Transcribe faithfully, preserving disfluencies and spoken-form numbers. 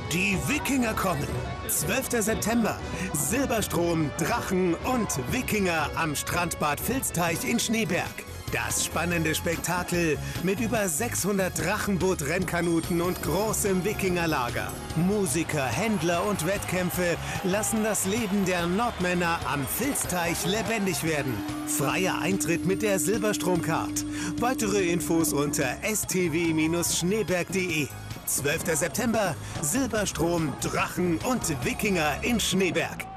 Die Wikinger kommen. zwölfter September. Silberstrom, Drachen und Wikinger am Strandbad Vilsteich in Schneeberg. Das spannende Spektakel mit über sechshundert Drachenboot-Rennkanuten und großem Wikingerlager. Musiker, Händler und Wettkämpfe lassen das Leben der Nordmänner am Vilsteich lebendig werden. Freier Eintritt mit der Silberstromcard. Weitere Infos unter s t w schneeberg punkt de. zwölfter September. Silberstrom, Drachen und Wikinger in Schneeberg.